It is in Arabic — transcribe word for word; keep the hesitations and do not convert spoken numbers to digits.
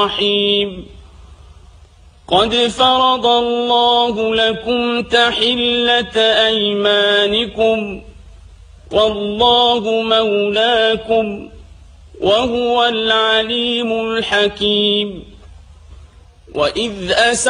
الرحيم قد فرض الله لكم تحلة أيمانكم والله مولاكم وهو العليم الحكيم وإذ أسر